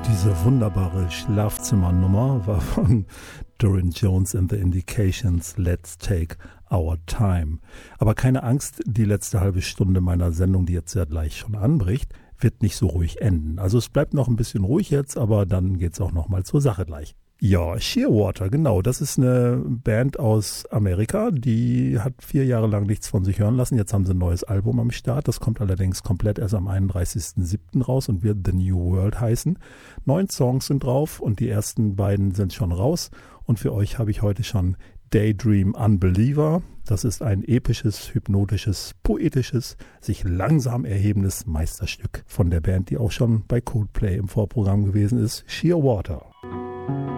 Diese wunderbare Schlafzimmernummer war von Doreen Jones and the Indications, Let's Take Our Time. Aber keine Angst, die letzte halbe Stunde meiner Sendung, die jetzt ja gleich schon anbricht, wird nicht so ruhig enden. Also es bleibt noch ein bisschen ruhig jetzt, aber dann geht's auch noch mal zur Sache gleich. Ja, Shearwater, genau. Das ist eine Band aus Amerika, die hat 4 Jahre lang nichts von sich hören lassen. Jetzt haben sie ein neues Album am Start. Das kommt allerdings komplett erst am 31.07. raus und wird The New World heißen. 9 Songs sind drauf und die ersten beiden sind schon raus. Und für euch habe ich heute schon Daydream Unbeliever. Das ist ein episches, hypnotisches, poetisches, sich langsam erhebendes Meisterstück von der Band, die auch schon bei Coldplay im Vorprogramm gewesen ist, Shearwater.